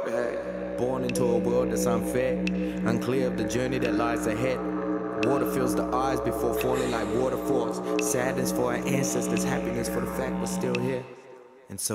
back. Born into a world that's unfair, unclear of the journey that lies ahead. Water fills the eyes before falling like waterfalls. Sadness for our ancestors, happiness for the fact we're still here. And so